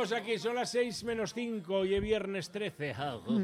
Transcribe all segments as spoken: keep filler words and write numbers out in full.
estamos aquí, son las seis menos cinco y es viernes trece.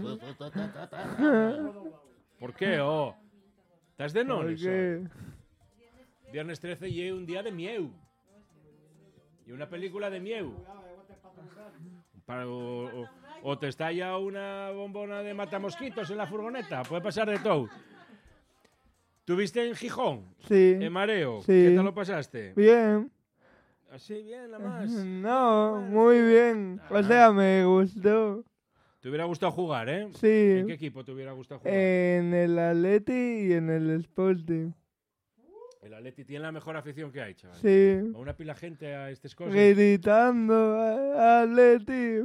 ¿Por qué, oh? ¿Estás de nones? Viernes trece y es un día de mieu. Y una película de mieu. Para, o, o, o te estalla una bombona de matamosquitos en la furgoneta. Puede pasar de todo. ¿Tuviste en Gijón? Sí. ¿En Mareo? Sí. ¿Qué tal lo pasaste? Bien. Así, bien, nada más. No, Bueno, muy bien. Ah. O sea, me gustó. ¿Te hubiera gustado jugar, eh? Sí. ¿En qué equipo te hubiera gustado jugar? En el Atleti y en el Sporting. El Atleti tiene la mejor afición que hay, chaval. Sí. Va una pila gente a estas cosas. Gritando a- Atleti.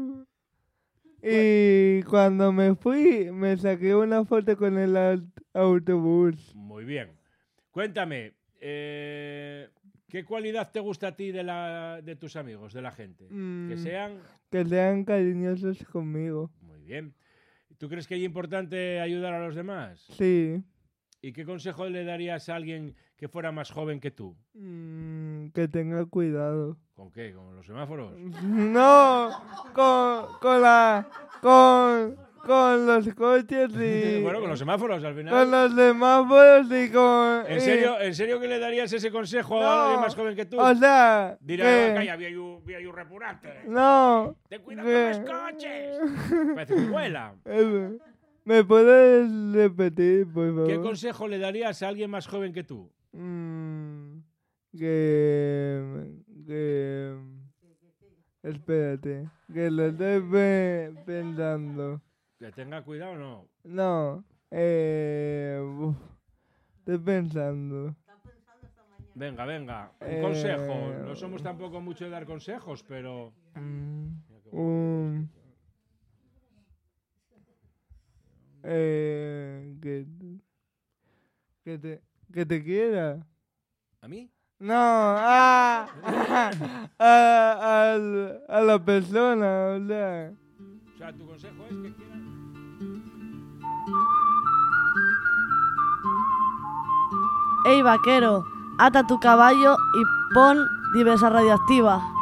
Y cuando me fui, me saqué una foto con el aut- autobús. Muy bien. Cuéntame, eh, ¿qué cualidad te gusta a ti de, la, de tus amigos, de la gente? Mm, Que sean... Que sean cariñosos conmigo. Muy bien. ¿Tú crees que es importante ayudar a los demás? Sí. ¿Y qué consejo le darías a alguien que fuera más joven que tú? Mm, que tenga cuidado. ¿Con qué? ¿Con los semáforos? No, con, con la... Con, con los coches y... Bueno, con los semáforos al final. Con los semáforos y con... ¿En y- serio, ¿En serio que le darías ese consejo No, a alguien más joven que tú? O sea, Dirá, que- calla, había un, había un repurante. No. ¡Ten cuidado que- con los coches! Parece que vuela. Eh, ¿Me puedes repetir, por favor? ¿Qué consejo le darías a alguien más joven que tú? Mm, que... Que... Espérate, que lo estoy pe- pensando. Que tenga cuidado o no. No, eh... uf, estoy pensando. Venga, venga, un Eh, consejo. No somos tampoco mucho de dar consejos, pero... Mm, un... Eh... Que... Que te... Que te quiera. ¿A mí? No, a, a, al- a la persona, o sea. O sea, tu consejo es que quieran... Ey, vaquero, ata tu caballo y pon Diversa Radioactiva.